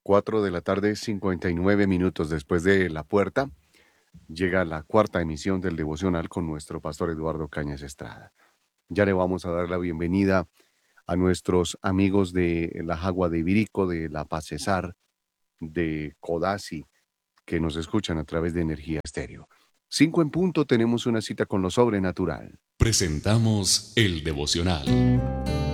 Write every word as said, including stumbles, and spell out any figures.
Cuatro de la tarde, cincuenta y nueve minutos después de la puerta, llega la cuarta emisión del devocional con nuestro pastor Eduardo Cañas Estrada. Ya le vamos a dar la bienvenida a nuestros amigos de la Jagua de Ibirico, de La Paz Cesar, de Codazzi, que nos escuchan a través de Energía Estéreo. Cinco en punto, tenemos una cita con lo sobrenatural. Presentamos el devocional.